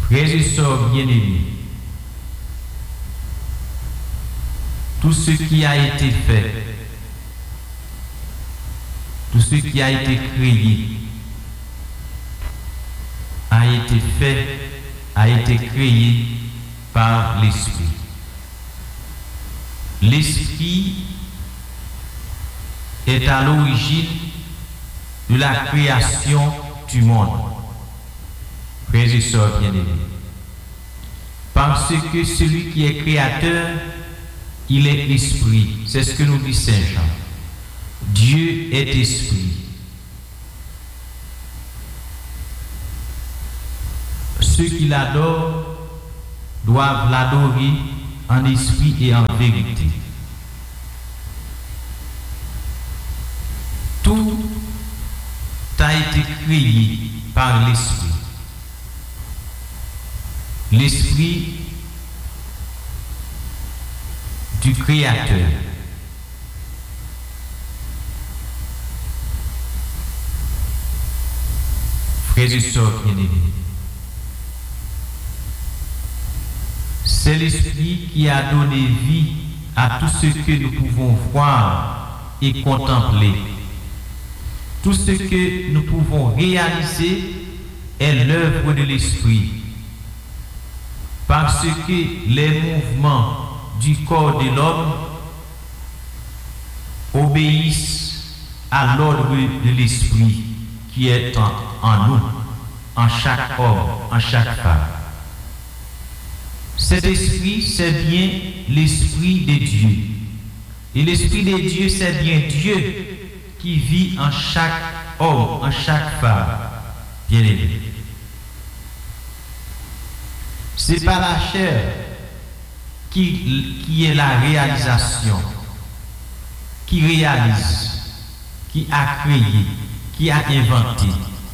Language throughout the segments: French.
Frères et sœurs bien-aimés, tout ce qui a été fait, tout ce qui a été créé, a été créé par l'Esprit. L'Esprit est à l'origine de la création du monde. Frères et sœurs bien-aimés, parce que celui qui est créateur, il est esprit. C'est ce que nous dit Saint Jean. Dieu est esprit. Ceux qui l'adorent doivent l'adorer en esprit et en vérité. Tout a été créé par l'Esprit. L'Esprit du Créateur. Frères et sœurs bien-aimés, c'est l'Esprit qui a donné vie à tout ce que nous pouvons voir et contempler. Tout ce que nous pouvons réaliser est l'œuvre de l'Esprit. Parce que les mouvements du corps de l'homme obéissent à l'ordre de l'Esprit qui est en nous, en chaque homme, en chaque femme. Cet esprit, c'est bien l'Esprit de Dieu. Et l'Esprit de Dieu, c'est bien Dieu qui vit en chaque homme, en chaque femme. Bien aimé. Ce n'est pas la chair qui est la réalisation, qui réalise, qui a créé, qui a inventé,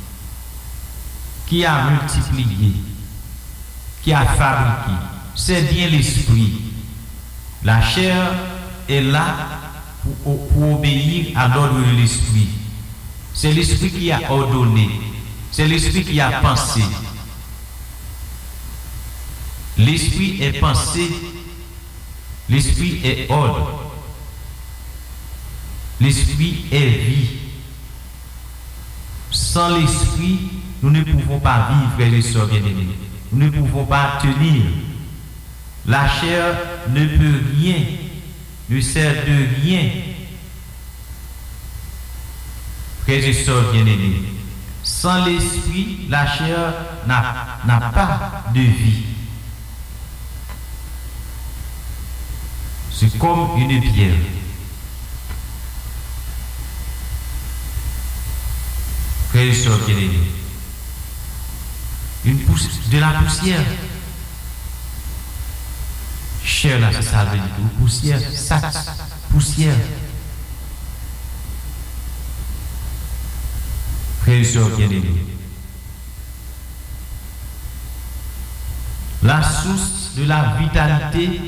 qui a multiplié, qui a fabriqué. C'est bien l'esprit. La chair est là pour obéir à l'ordre de l'esprit. C'est l'esprit qui a ordonné. C'est l'esprit qui a pensé. L'esprit est pensée. L'esprit est ordre. L'esprit est vie. Sans l'esprit, nous ne pouvons pas vivre, frères et sœurs bien-aimés. Nous ne pouvons pas tenir. La chair ne peut rien, ne sert de rien. Frères et sœurs bien-aimés, sans l'esprit, la chair n'a pas de vie. C'est comme une pierre. Frères et sœurs bien-aimés, de la poussière. Chair là, c'est ça veut dire. Poussière, sac, poussière. Frères et sœurs bien-aimés, la source de la vitalité,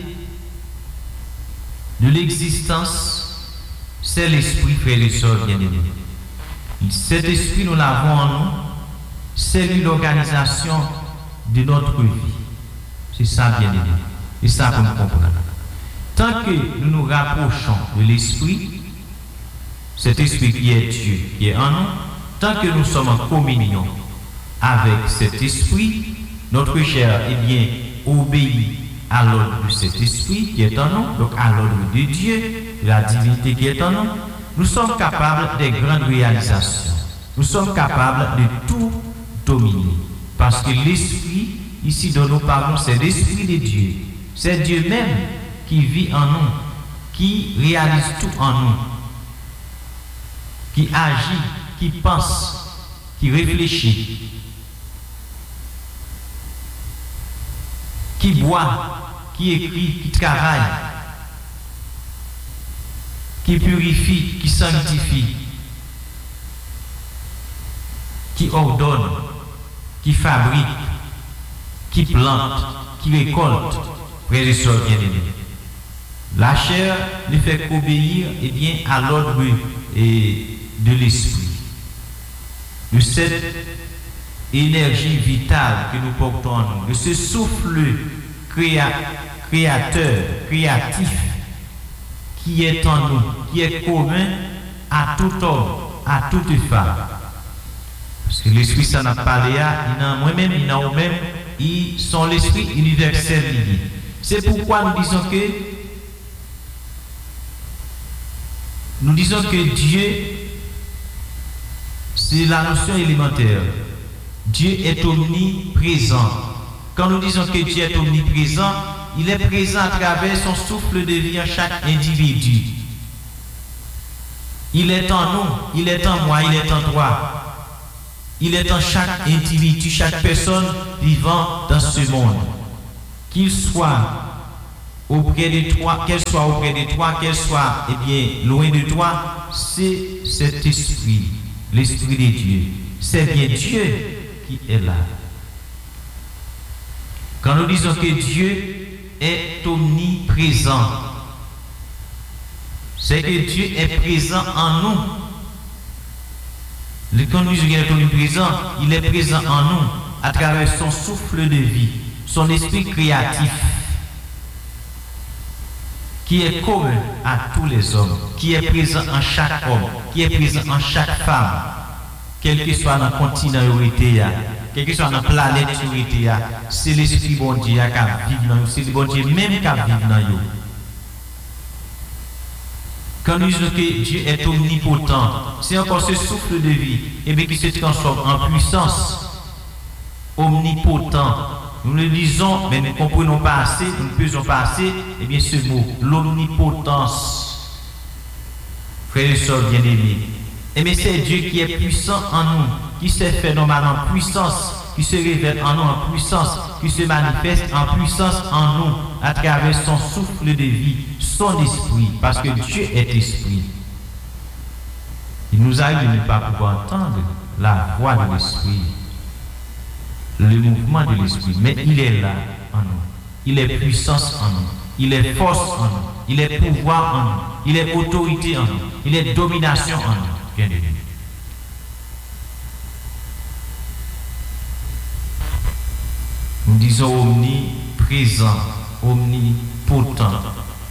de l'existence, c'est l'esprit, frères et sœurs bien-aimés. Cet esprit, nous l'avons en nous, c'est l'organisation de notre vie. C'est ça, bien-aimé. Et ça, vous nous comprenez. Tant que nous nous rapprochons de l'esprit, cet esprit qui est Dieu, qui est en nous, tant que nous sommes en communion avec cet esprit, notre chair, eh bien, obéit à l'ordre de cet esprit qui est en nous, donc à l'ordre de Dieu, de la divinité qui est en nous. Nous sommes capables des grandes réalisations. Nous sommes capables de tout dominer. Parce que l'esprit, ici dont nous parlons, c'est l'esprit de Dieu. C'est Dieu même qui vit en nous, qui réalise tout en nous, qui agit, qui pense, qui réfléchit, qui boit, qui écrit, qui travaille, qui purifie, qui sanctifie, qui ordonne, qui fabrique, qui plante, qui récolte. Frères et sœurs bien-aimés, la chair ne fait qu'obéir à l'ordre de l'esprit. De cette énergie vitale que nous portons en nous, de ce souffle créateur, créatif, qui est en nous, qui est commun à tout homme, à toute femme. Parce que l'Esprit Saint n'a parlé à, il a moi-même, il a vous-même, ils sont l'Esprit universel lié. C'est pourquoi nous disons que Dieu, c'est la notion élémentaire. Dieu est omniprésent. Quand nous disons que Dieu est omniprésent, il est présent à travers son souffle de vie en chaque individu. Il est en nous, il est en moi, il est en toi. Il est en chaque individu, chaque personne vivant dans ce monde. Qu'il soit auprès de toi, qu'elle soit auprès de toi, qu'elle soit loin de toi, c'est cet esprit, l'esprit de Dieu. C'est bien Dieu qui est là. Quand nous disons que Dieu est omniprésent, c'est que Dieu est présent en nous. Quand nous disons qu'il est omniprésent, il est présent en nous à travers son souffle de vie, son esprit créatif, qui est commun à tous les hommes, qui est présent en chaque homme, qui est présent en chaque femme, quel que soit dans le continent européen, quel que soit dans la planète européenne, c'est l'esprit bon Dieu qui vit dans nous, c'est le bon Dieu même qui vit dans nous. Quand nous disons que Dieu est omnipotent, c'est encore ce souffle de vie qui se transforme en puissance. Omnipotent. Nous le disons, mais nous ne comprenons pas assez, nous ne pesons pas assez, ce mot, l'omnipotence. Frères et sœurs bien-aimés. C'est Dieu qui est puissant en nous, qui se fait normalement en puissance, qui se révèle en nous en puissance, qui se manifeste en puissance en nous, à travers son souffle de vie, son esprit, parce que Dieu est esprit. Il nous arrive de ne pas pouvoir entendre la voix de l'esprit, le mouvement de l'esprit, mais il est là en nous. Il est puissance en nous. Il est force en nous. Il est pouvoir en nous. Il est autorité en nous. Il est domination en nous. Bien aimé. Nous disons omniprésent, omnipotent,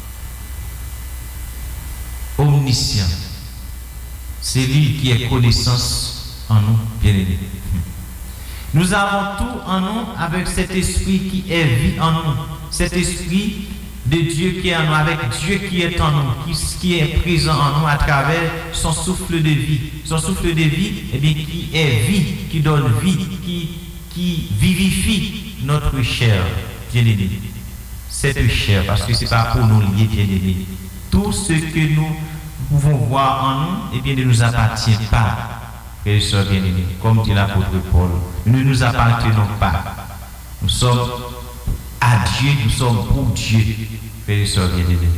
omniscient. C'est lui qui est connaissance en nous, bien aimé. Nous avons tout en nous avec cet esprit qui est vie en nous, cet esprit de Dieu qui est en nous, avec Dieu qui est en nous, qui est présent en nous à travers son souffle de vie. Son souffle de vie, qui est vie, qui donne vie, qui vivifie notre chair, bien-aimé. Cette chair, parce que ce n'est pas pour nous lier, bien-aimé. Tout ce que nous pouvons voir en nous, ne nous appartient pas. Frères et sœurs bien-aimés, comme dit l'apôtre Paul, nous ne nous appartenons pas. Nous sommes à Dieu, nous sommes pour Dieu. Frères et sœurs bien-aimés.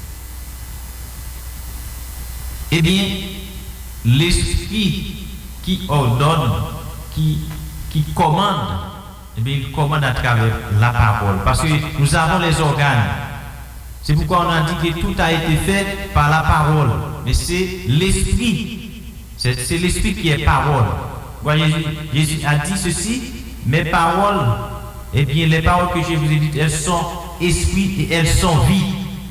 L'esprit qui ordonne, qui commande, il commande à travers la parole. Parce que nous avons les organes. C'est pourquoi on a dit que tout a été fait par la parole. Mais c'est l'esprit. C'est l'esprit qui est parole. Voyez, Jésus a dit ceci, mes paroles, les paroles que je vous ai dites, elles sont esprit et elles sont vie.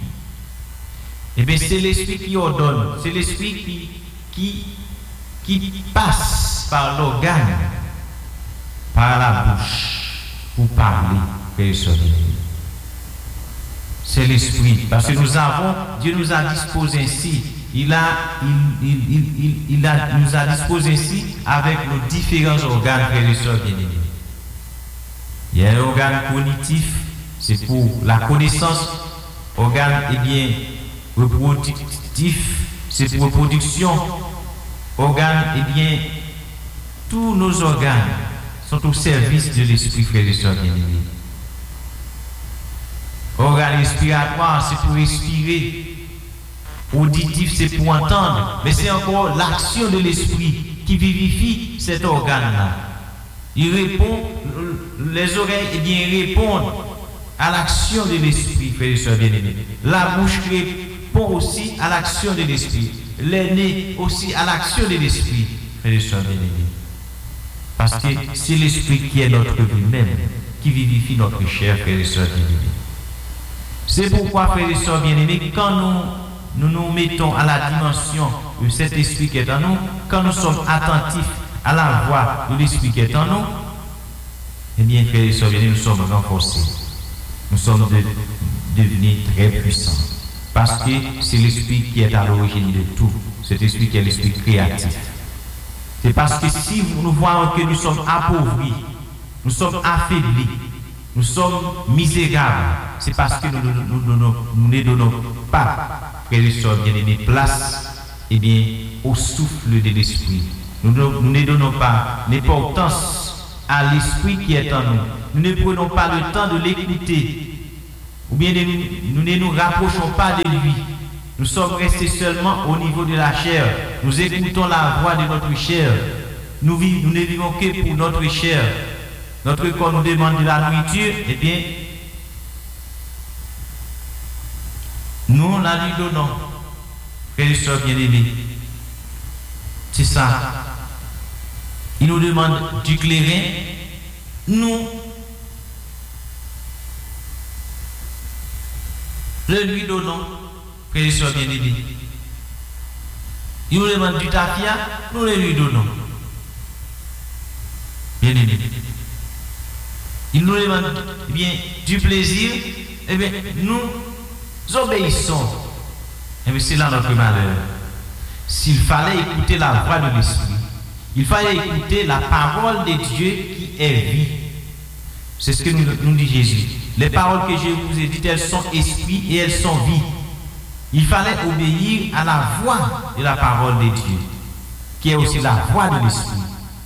C'est l'esprit qui ordonne, c'est l'esprit qui passe par l'organe, par la bouche, pour parler. C'est l'esprit. Parce que Dieu nous a disposé ainsi. Il nous a disposé ici avec nos différents organes, frères et sœurs bien-aimés. Il y a un organe cognitif, c'est pour la connaissance. Organe, reproductif, c'est pour reproduction. Organe, tous nos organes sont au service de l'esprit, frères et sœurs bien-aimés. Organe respiratoire, c'est pour respirer. Auditif, c'est pour entendre, mais c'est encore l'action de l'esprit qui vivifie cet organe-là. Il répond, les oreilles répondent à l'action de l'esprit, frères et sœurs bien-aimés. La bouche répond aussi à l'action de l'esprit. Les nez aussi à l'action de l'esprit, frères et sœurs bien-aimés. Parce que c'est l'Esprit qui est notre vie même, qui vivifie notre chair, frères et sœurs bien-aimés. C'est pourquoi, frères et sœurs bien-aimés, quand nous mettons à la dimension de cet Esprit qui est en nous, quand nous sommes attentifs à la voix de l'Esprit qui est en nous, eh bien, frères et sœurs bien-aimés, nous sommes renforcés. Nous sommes devenus très puissants. Parce que c'est l'Esprit qui est à l'origine de tout. Cet Esprit qui est l'Esprit créatif. C'est parce que si nous voyons que nous sommes appauvris, nous sommes affaiblis, nous sommes misérables, c'est parce que nous ne donnons pas, frères et sœurs bien-aimés, place au souffle de l'Esprit. Nous ne donnons pas l'importance à l'Esprit qui est en nous. Nous ne prenons pas le temps de l'écouter. Ou bien nous ne nous rapprochons pas de lui. Nous sommes restés seulement au niveau de la chair. Nous écoutons la voix de notre chair. Nous ne vivons que pour notre chair. Notre corps nous demande de la nourriture. Eh bien, nous la lui donnons. Frères et sœurs bien-aimés. C'est ça. Il nous demande du clairin. Nous le lui donnons, frères et sœurs bien-aimés. Il nous demande du tafia, nous le lui donnons. Bien-aimés. Il nous demande du plaisir, nous obéissons. C'est là notre malheur. S'il fallait écouter la voix de l'Esprit, il fallait écouter la parole de Dieu qui est vie. C'est ce que nous dit Jésus. Les paroles que je vous ai dites, elles sont esprit et elles sont vie. Il fallait obéir à la voix de la parole de Dieu, qui est aussi la voix de l'Esprit.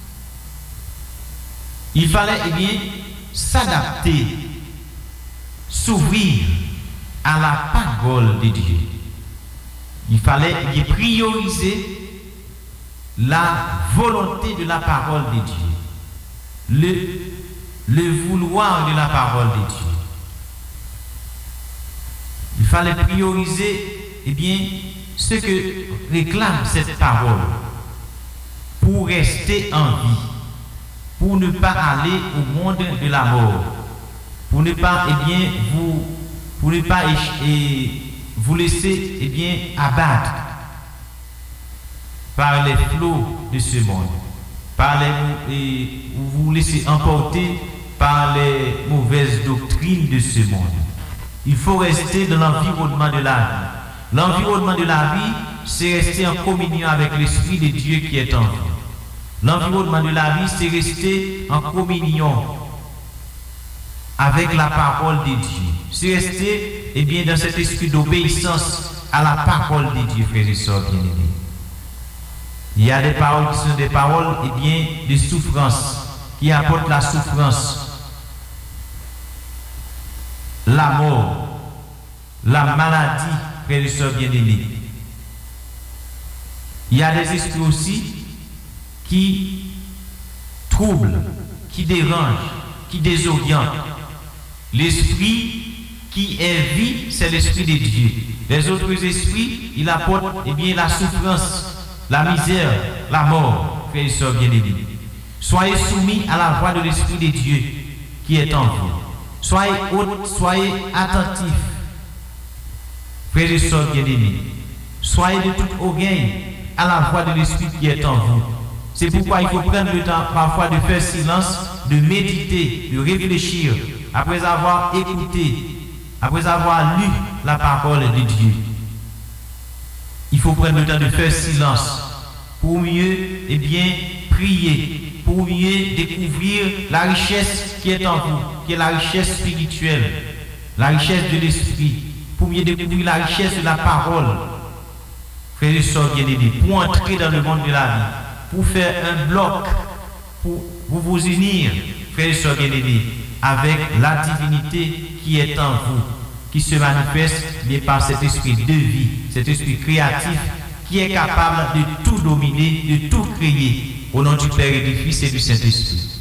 Il fallait s'adapter, s'ouvrir à la parole de Dieu. Il fallait prioriser la volonté de la parole de Dieu, le vouloir de la parole de Dieu. Il fallait prioriser ce que réclame cette parole pour rester en vie, pour ne pas aller au monde de la mort, pour ne pas vous laisser abattre par les flots de ce monde, vous laisser emporter par les mauvaises doctrines de ce monde. Il faut rester dans l'environnement de la vie. L'environnement de la vie, c'est rester en communion avec l'Esprit de Dieu qui est en vous. L'environnement de la vie, c'est rester en communion avec la parole de Dieu. C'est rester dans cet esprit d'obéissance à la parole de Dieu, frères et sœurs bien-aimés. Il y a des paroles qui sont des paroles de souffrance, qui apportent la souffrance, la mort, la maladie, frères et sœurs bien-aimés. Il y a des esprits aussi qui troublent, qui dérangent, qui désorientent. L'esprit qui est vie, c'est l'esprit de Dieu. Les autres esprits, ils apportent la souffrance, la misère, la mort, frères et sœurs bien-aimés. Soyez soumis à la voix de l'Esprit de Dieu qui est en vous. Soyez attentifs, frères et sœurs bien-aimés. Soyez de toute oreille à la voix de l'Esprit qui est en vous. C'est pourquoi il faut prendre le temps parfois de faire silence, de méditer, de réfléchir, après avoir écouté, après avoir lu la parole de Dieu. Il faut prendre le temps de faire silence pour mieux prier, pour mieux découvrir la richesse qui est en vous, qui est la richesse spirituelle, la richesse de l'esprit, pour mieux découvrir la richesse de la parole. Frères et sœurs bien-aimés, pour entrer dans le monde de la vie, pour faire un bloc, pour vous unir, frères et sœurs bien-aimés, avec la divinité qui est en vous, qui se manifeste par cet esprit de vie, cet esprit créatif qui est capable de tout dominer, de tout créer, au nom du Père et du Fils et du Saint-Esprit.